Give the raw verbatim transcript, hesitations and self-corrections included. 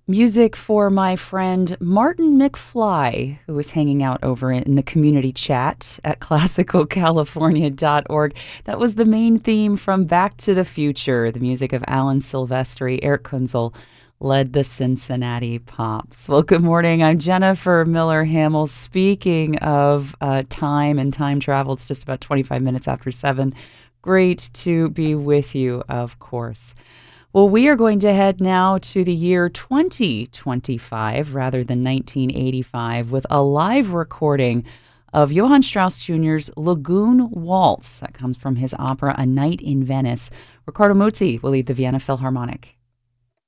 Music for my friend Martin McFly, who was hanging out over in the community chat at classical california dot org. That was the main theme from Back to the Future. The music of Alan Silvestri. Eric Kunzel led the Cincinnati Pops. Well, good morning. I'm Jennifer Miller Hamill. Speaking of uh, time and time travel, it's just about twenty-five minutes after seven. Great to be with you, of course. Well, we are going to head now to the year twenty twenty-five rather than nineteen eighty-five with a live recording of Johann Strauss Junior's Lagoon Waltz. That comes from his opera A Night in Venice. Riccardo Muzzi will lead the Vienna Philharmonic.